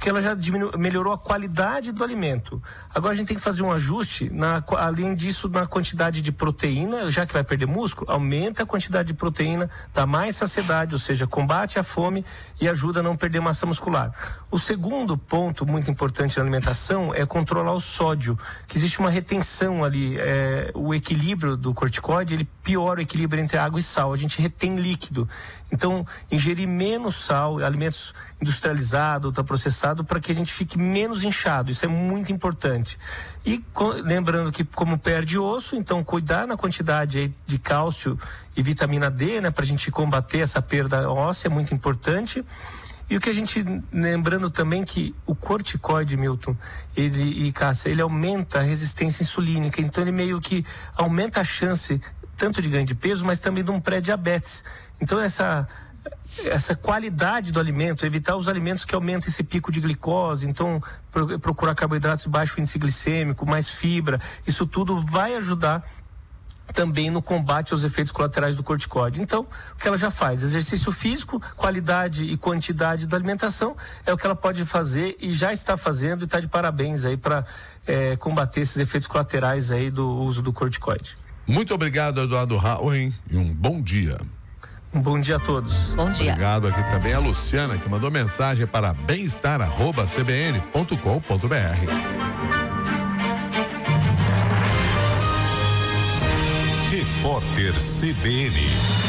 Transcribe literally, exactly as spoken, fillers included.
porque ela já diminu, melhorou a qualidade do alimento. Agora a gente tem que fazer um ajuste, na, além disso, na quantidade de proteína, já que vai perder músculo, aumenta a quantidade de proteína, dá mais saciedade, ou seja, combate a fome e ajuda a não perder massa muscular. O segundo ponto muito importante na alimentação é controlar o sódio, que existe uma retenção ali, é, o equilíbrio do corticoide, ele piora o equilíbrio entre água e sal, a gente retém líquido. Então, ingerir menos sal, alimentos industrializados, ultraprocessados, para que a gente fique menos inchado, isso é muito importante. E co- lembrando que como perde osso, então cuidar na quantidade aí de cálcio e vitamina D, né, para a gente combater essa perda óssea é muito importante. E o que a gente, lembrando também que o corticoide, Milton, ele, e Cássia, ele aumenta a resistência insulínica, então ele meio que aumenta a chance tanto de ganho de peso, mas também de um pré-diabetes. Então essa, essa qualidade do alimento, evitar os alimentos que aumentam esse pico de glicose, então pro, procurar carboidratos de baixo índice glicêmico, mais fibra, isso tudo vai ajudar também no combate aos efeitos colaterais do corticoide. Então, o que ela já faz? Exercício físico, qualidade e quantidade da alimentação é o que ela pode fazer e já está fazendo e está de parabéns aí para é, combater esses efeitos colaterais aí do uso do corticoide. Muito obrigado, Eduardo Rauen, e um bom dia. Um bom dia a todos. Bom dia. Obrigado aqui também a Luciana, que mandou mensagem para bem-estar arroba c b n ponto com ponto b r. Repórter C B N.